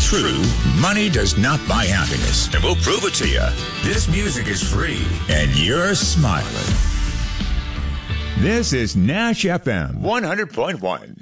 true, money does not buy happiness. And we'll prove it to you. This music is free, and you're smiling. This is Nash FM 100.1.